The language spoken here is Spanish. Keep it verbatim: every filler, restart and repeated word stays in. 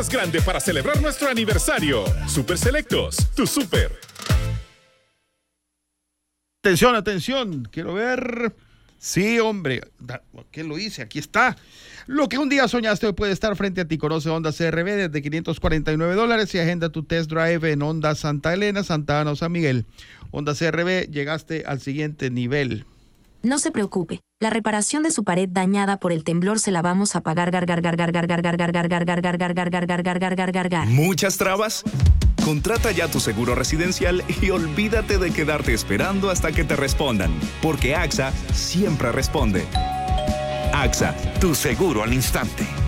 Más grande para celebrar nuestro aniversario. Super Selectos, tu super. Atención, atención, quiero ver. Sí, hombre, ¿qué lo hice? Aquí está. Lo que un día soñaste hoy puede estar frente a ti. Conoce Honda C R V desde quinientos cuarenta y nueve dólares y agenda tu test drive en Honda Santa Elena, Santa Ana o San Miguel. Honda C R V, llegaste al siguiente nivel. No se preocupe, la reparación de su pared dañada por el temblor se la vamos a pagar. Gar gar gar gar gar gar gar gar gar gar gar gar gar gar gar gar gar gar gar gar. ¿Muchas trabas? Contrata ya tu seguro residencial y olvídate de quedarte esperando hasta que te respondan, porque A X A siempre responde. A X A, tu seguro al instante.